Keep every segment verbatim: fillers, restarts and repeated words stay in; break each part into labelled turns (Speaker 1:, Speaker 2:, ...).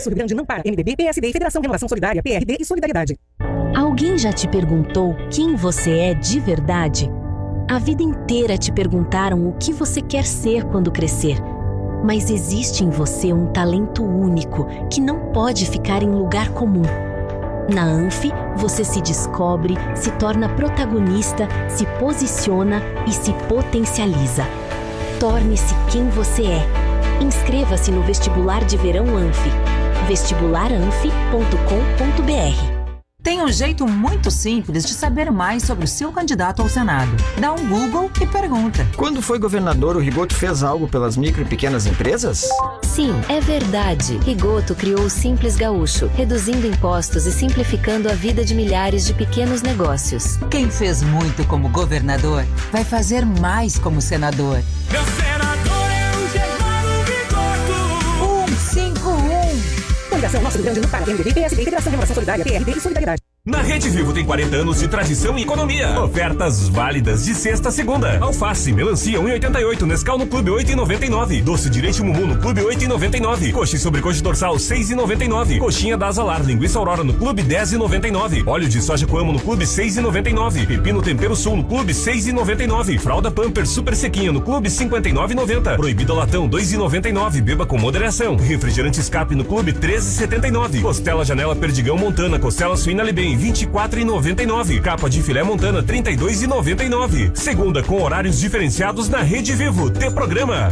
Speaker 1: Nosso Rio Grande não para. M D B, P S D, Federação Renovação Solidária, P R D e Solidariedade.
Speaker 2: Alguém já te perguntou quem você é de verdade? A vida inteira te perguntaram o que você quer ser quando crescer. Mas existe em você um talento único que não pode ficar em lugar comum. Na Anfi, você se descobre, se torna protagonista, se posiciona e se potencializa. Torne-se quem você é. Inscreva-se no vestibular de verão Anfi. vestibular anfi ponto com ponto br.
Speaker 3: Tem um jeito muito simples de saber mais sobre o seu candidato ao Senado. Dá um Google e pergunta.
Speaker 4: Quando foi governador, o Rigoto fez algo pelas micro e pequenas empresas?
Speaker 2: Sim, é verdade. Rigoto criou o Simples Gaúcho, reduzindo impostos e simplificando a vida de milhares de pequenos negócios.
Speaker 3: Quem fez muito como governador, vai fazer mais como senador.
Speaker 5: Meu senador é o Germano Rigoto.
Speaker 3: um cinco um.
Speaker 1: Coligação Nosso Rio Grande não para. M D B, P S D, Federação Renovação Solidária, P R D e Solidariedade.
Speaker 5: Na Rede Vivo tem quarenta anos de tradição e economia. Ofertas válidas de sexta a segunda. Alface, melancia um e oitenta e oito, Nescau no Clube oito e noventa e nove. Doce de leite Mumu no Clube oito e noventa e nove. Coxa e sobrecoxa dorsal seis e noventa e nove. Coxinha da Azalar, linguiça Aurora no Clube dez e noventa e nove. Óleo de soja Coamo no Clube seis e noventa e nove. Pepino Tempero Sul no Clube seis e noventa e nove. Fralda Pampers Super Sequinha no Clube cinquenta e nove e noventa. Proibido latão dois e noventa e nove. Beba com moderação. Refrigerante Escape no Clube treze e setenta e nove. Costela Janela Perdigão Montana, costela suína Lebem vinte e quatro e noventa e nove. Capa de filé Montana trinta e dois e noventa e nove. Segunda com horários diferenciados na Rede Vivo. T Programa.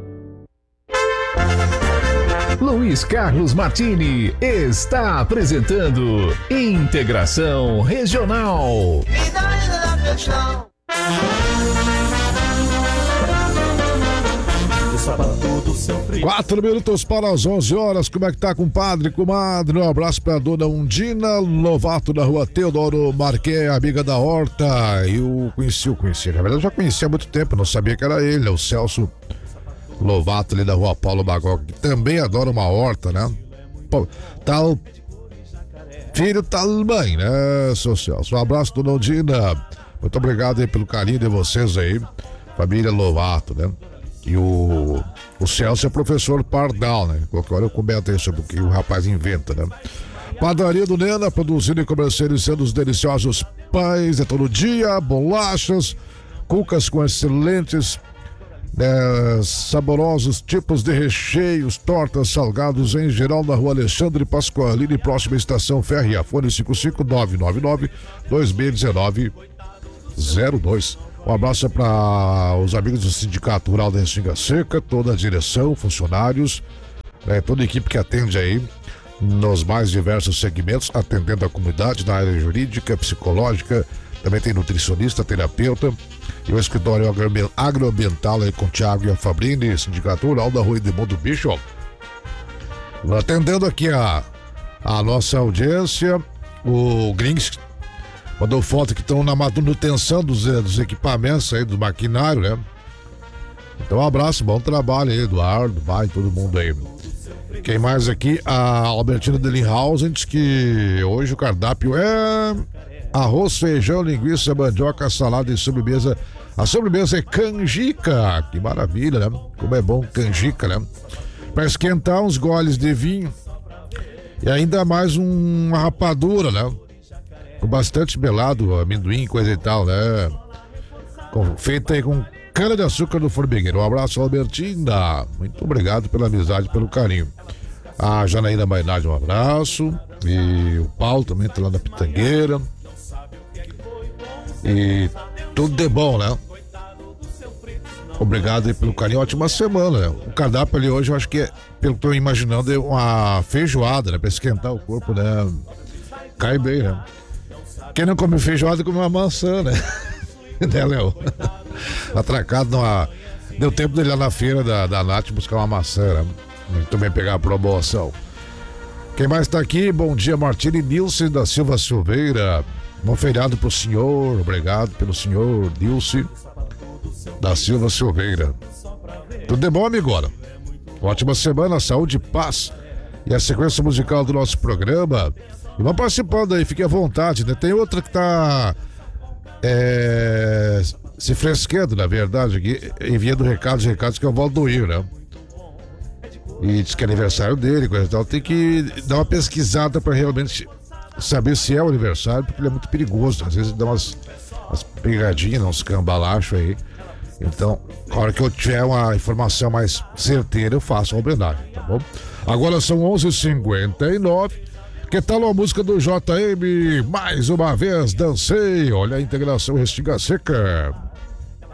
Speaker 6: Luiz Carlos Martini está apresentando Integração Regional.
Speaker 7: Quatro minutos para as onze horas. Como é que tá, compadre, comadre? Um abraço pra dona Undina Lovato da rua Teodoro Marquet, amiga da Horta. Eu conheci, eu conheci. Na verdade, eu já conhecia há muito tempo, não sabia que era ele, o Celso Lovato ali da rua Paulo Bagó, que também adora uma horta, né? Pô, tal filho, tal mãe, né, seu Celso? Um abraço, dona Undina. Muito obrigado aí pelo carinho de vocês aí, família Lovato, né? E o, o Celso é professor Pardal, né? Qualquer hora eu comento aí sobre o que o rapaz inventa, né? Padaria do Nena, produzindo e comercializando os deliciosos pães de todo dia, bolachas, cucas com excelentes, né, saborosos tipos de recheios, tortas, salgados em geral na rua Alexandre Pasqualini, próxima à estação Ferria. Fone cinco cinco nove nove nove dois seis um nove zero dois. Um abraço para os amigos do Sindicato Rural da Restinga Seca, toda a direção, funcionários, né, toda a equipe que atende aí nos mais diversos segmentos, atendendo a comunidade na área jurídica, psicológica, também tem nutricionista, terapeuta e o escritório agroambiental aí com Thiago e a Fabrini, Sindicato Rural da rua Edmundo Bicho. Atendendo aqui a, a nossa audiência, o Grings mandou foto que estão na manutenção dos, dos equipamentos aí, do maquinário, né? Então, um abraço, bom trabalho aí, Eduardo, vai, todo mundo aí. Quem mais aqui? A Albertina Delinhausen diz que hoje o cardápio é arroz, feijão, linguiça, mandioca, salada e sobremesa. A sobremesa é canjica, que maravilha, né? Como é bom canjica, né? Para esquentar uns goles de vinho e ainda mais um, uma rapadura, né? Com bastante melado, amendoim, coisa e tal, né? Com, feita aí com cana de açúcar do formigueiro. Um abraço, Albertina. Muito obrigado pela amizade, pelo carinho. A Janaína Mainardi, um abraço. E o Paulo também tá lá na Pitangueira. E tudo de bom, né? Obrigado aí pelo carinho. Ótima semana, né? O cardápio ali hoje, eu acho que é, pelo que eu tô imaginando, é uma feijoada, né? Pra esquentar o corpo, né? Cai bem, né? Quem não come feijoada come uma maçã, né? Né, Léo? Atracado numa... Deu tempo dele lá na feira da, da Nath buscar uma maçã, né? Muito bem, pegar a promoção. Quem mais tá aqui? Bom dia, Martini Nilce da Silva Silveira. Bom feriado pro senhor. Obrigado pelo senhor Nilce da Silva Silveira. Tudo de bom, amigona? Ótima semana, saúde e paz. E a sequência musical do nosso programa. E vão participando aí, fique à vontade, né? Tem outra que tá é, se fresquendo, na verdade, aqui, enviando recados, recados que é o Valdoir, né? E diz que é aniversário dele, coisa e tal. Tem que dar uma pesquisada pra realmente saber se é o aniversário, porque ele é muito perigoso. Às vezes dá umas, umas pegadinhas, uns cambalachos aí. Então, na hora que eu tiver uma informação mais certeira, eu faço uma homenagem, tá bom? Agora são onze e cinquenta e nove. Que tal a música do J M? Mais uma vez, dancei. Olha a integração Restinga Seca.